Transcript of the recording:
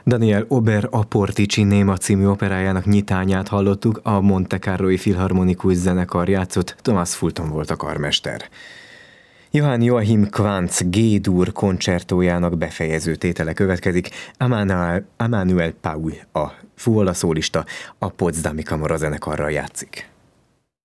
Daniel Ober a Portici Néma című operájának nyitányát hallottuk, a Monte Carloi Filharmonikus Zenekar játszott, Thomas Fulton volt a karmester. Johann Joachim Quantz G-dur koncertójának befejező tétele következik, Emmanuel Paul, a fuvola szólista, a Potsdami Kamarazenekarral játszik.